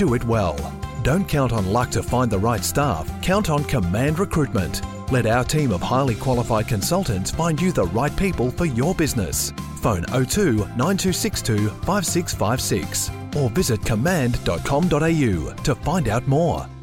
do it well. Don't count on luck to find the right staff. Count on Command Recruitment. Let our team of highly qualified consultants find you the right people for your business. Phone 02 9262 5656 or visit command.com.au to find out more.